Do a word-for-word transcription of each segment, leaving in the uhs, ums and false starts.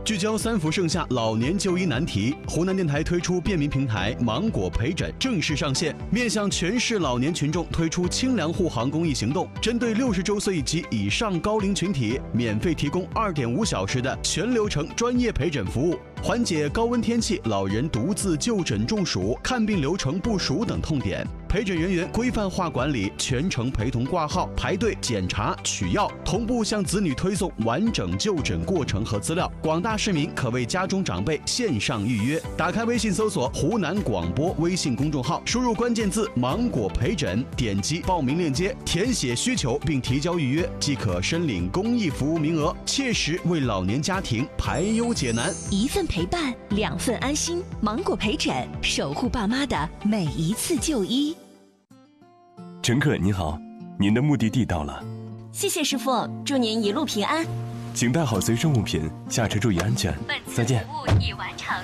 聚焦三伏盛夏老年就医难题，湖南电台推出便民平台芒果陪诊正式上线，面向全市老年群众推出清凉护航公益行动，针对六十周岁及以上高龄群体，免费提供二点五小时的全流程专业陪诊服务，缓解高温天气老人独自就诊中暑、看病流程不熟等痛点。陪诊人员规范化管理，全程陪同挂号、排队检查、取药，同步向子女推送完整就诊过程和资料。广大市民可为家中长辈线上预约。打开微信搜索湖南广播微信公众号，输入关键字芒果陪诊，点击报名链接，填写需求并提交预约，即可申领公益服务名额，切实为老年家庭排忧解难。 一份陪伴，两份安心。芒果陪诊，守护爸妈的每一次就医。 乘客您好，您的目的地到了。 谢谢师傅，祝您一路平安。 请带好随身物品，下车注意安全。再见。 服务已完成。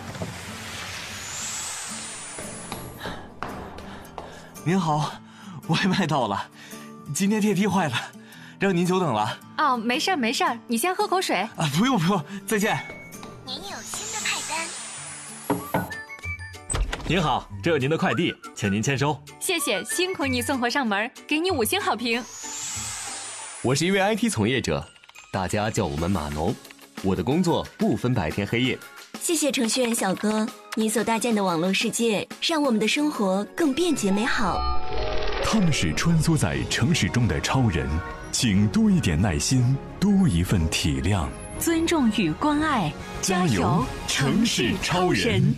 您好，外卖到了，今天电梯坏了，让您久等了。 哦，没事儿没事儿，你先喝口水。 啊，不用不用，再见。 您有新的派单。 您好，这有您的快递，请您签收。 谢谢，辛苦你送货上门，给你五星好评。 我是一位 I T 从业者，大家叫我们码农。我的工作不分白天黑夜。 谢谢程序员小哥，你所搭建的网络世界，让我们的生活更便捷美好。 他们是穿梭在城市中的超人，请多一点耐心，多一份体谅， 尊重与关爱，加油，城市超人。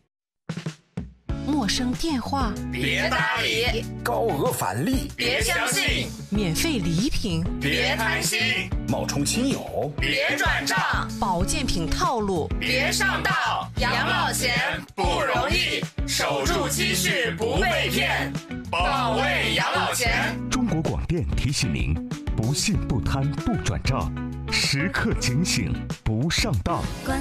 陌生电话别搭理， 高额返利别相信， 免费礼品别贪心， 冒充亲友别转账， 保健品套路别上当。养老钱不容易，守住积蓄不被骗，保卫养老钱。 中国广电提醒您：不信不贪不转账，时刻警醒不上当。